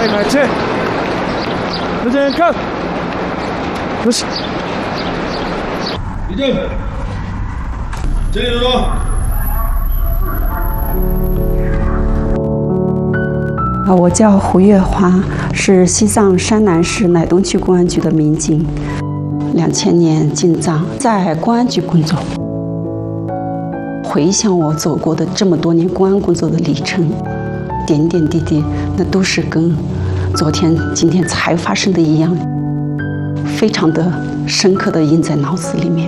来切，大家看，不是，立正，这里说。 我叫胡月华，是西藏山南市乃东区公安局的民警。2000年进藏，在公安局工作。回想我走过的这么多年公安工作的历程，点点滴滴，那都是跟昨天、今天才发生的一样，非常的深刻的印在脑子里面。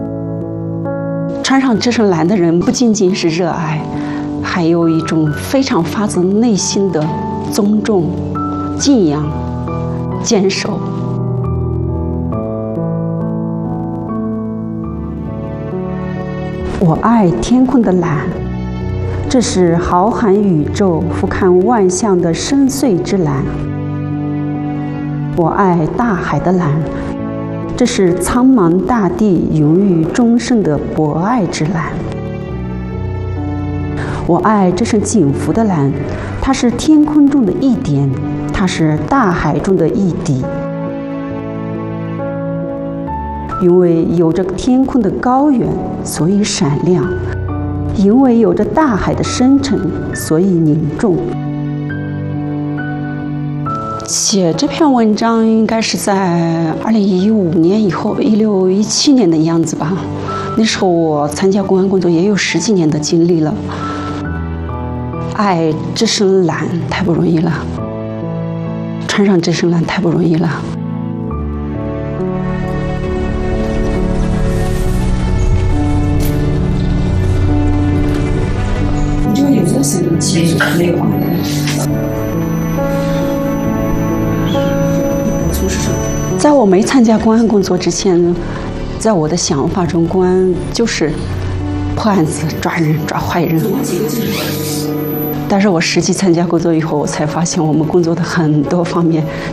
穿上这身蓝的人，不仅仅是热爱，还有一种非常发自内心的尊重、敬仰、坚守。我爱天空的蓝，这是浩瀚宇宙俯瞰万象的深邃之蓝。我爱大海的蓝，这是苍茫大地永于终生的博爱之蓝。我爱这身警服的蓝，它是天空中的一点，它是大海中的一滴。因为有着天空的高远，所以闪亮；因为有着大海的深沉，所以凝重。写这篇文章应该是在2015年以后，16、17年的样子吧。那时候我参加公安工作也有10几年的经历了。爱这身蓝太不容易了，穿上这身蓝太不容易了。 你这个有色显示器没有啊？ 在我没参加公安工作之前，在我的想法中，公安就是破案子、抓人、抓坏人。但是我实际参加工作以后，我才发现我们工作的很多方面